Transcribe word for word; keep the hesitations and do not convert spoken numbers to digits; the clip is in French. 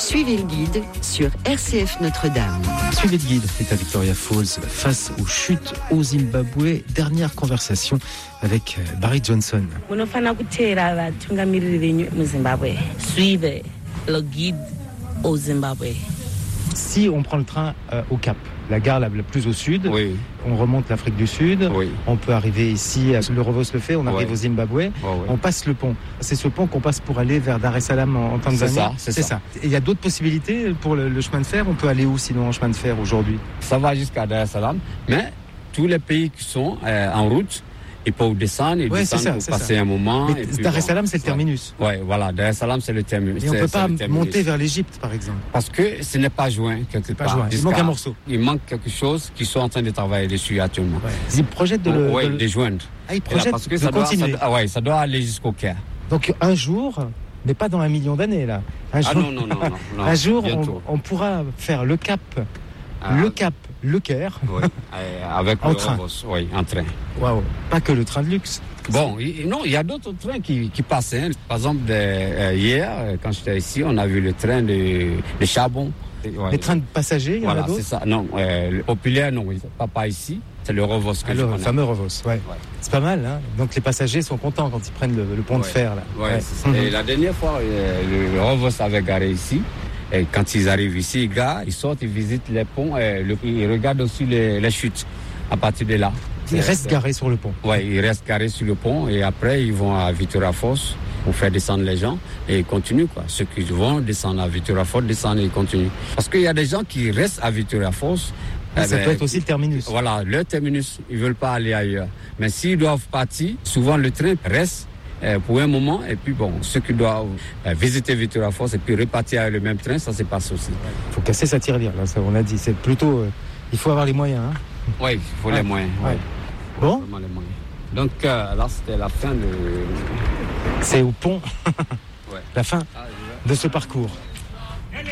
Suivez le guide sur R C F Notre-Dame. Suivez le guide est à Victoria Falls face aux chutes au Zimbabwe. Dernière conversation avec Barry Johnson. Suivez le guide au Zimbabwe. Si on prend le train euh, au Cap, la gare la, la plus au sud, oui. on remonte l'Afrique du Sud, oui. on peut arriver ici, le Revos le fait, on arrive oui. au Zimbabwe, oui, oui. on passe le pont. C'est ce pont qu'on passe pour aller vers Dar es Salaam en, en Tanzanie. C'est ça, c'est, c'est ça. ça. Et il y a d'autres possibilités pour le, le chemin de fer. On peut aller où sinon en chemin de fer aujourd'hui? Ça va jusqu'à Dar es Salaam, mais tous les pays qui sont euh, en route, ils peuvent descendre, ils ouais, descendent ça, pour passer ça. un moment. Mais Dar es Salaam, c'est le terminus. Oui, ouais, voilà, Dar es Salaam, c'est le terminus. Et on ne peut pas terminus. monter vers l'Égypte, par exemple. Parce que ce n'est pas joint quelque pas part. Joint. Il manque un morceau. Il manque quelque chose qu'ils sont en train de travailler dessus actuellement. Ouais. Ils projettent de le... Oui, de, le... de joindre. Ah, ils projettent parce que de ça continuer. Doit, ça, ah ouais, ça doit aller jusqu'au Caire. Donc un jour, mais pas dans un million d'années, là. Un ah jour, non, non, non. non, non un jour, on, on pourra faire le Cap, ah, le Cap, le Caire. Oui, avec en le train. Revos, oui, en train. Waouh, pas que le train de luxe. Bon, il, non, il y a d'autres trains qui, qui passent. Hein. Par exemple, de, euh, hier, quand j'étais ici, on a vu le train de, de charbon. Ouais. Les trains de passagers, il y voilà, en a d'autres? C'est ça. Non, euh, le populaire, non, pas, pas ici. C'est le Revos que Alors, je le fameux Revos, ouais. ouais. C'est pas mal, hein. Donc les passagers sont contents quand ils prennent le, le pont ouais. de fer, là. Ouais, ouais. C'est ça. Et la dernière fois, euh, le Revos avait garé ici. Et quand ils arrivent ici, ils garent, ils sortent, ils visitent les ponts, et le, ils regardent aussi les, les chutes à partir de là. Ils restent garés sur le pont. Oui, ils restent garés sur le pont et après ils vont à Victoria Falls pour faire descendre les gens et ils continuent quoi. Ceux qui vont descendre à Victoria Falls descendent et ils continuent. Parce qu'il y a des gens qui restent à Victoria Falls. Ah, ça ben, peut être aussi le terminus. Voilà, le terminus, ils ne veulent pas aller ailleurs. Mais s'ils doivent partir, souvent le train reste euh, pour un moment et puis bon, ceux qui doivent euh, visiter Victoria Falls et puis repartir avec le même train, ça se passe aussi. Il faut casser sa tirelire, là, ça on l'a dit. C'est plutôt, euh, il faut avoir les moyens. Hein. Oui, il faut ouais. les moyens. Ouais. Ouais. Bon. Donc euh, là, c'était la fin de... C'est au pont, ouais. la fin ah, de ce parcours.